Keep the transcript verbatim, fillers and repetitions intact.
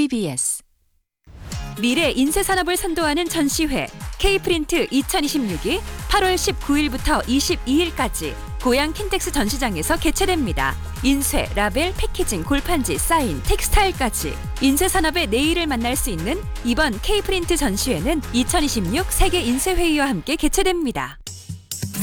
티비에스 미래 인쇄산업을 선도하는 전시회 K프린트 이천이십육이 팔월 십구일부터 이십이일까지 고양 킨텍스 전시장에서 개최됩니다. 인쇄, 라벨, 패키징, 골판지, 사인, 텍스타일까지 인쇄산업의 내일을 만날 수 있는 이번 K프린트 전시회는 이천이십육 세계 인쇄회의와 함께 개최됩니다.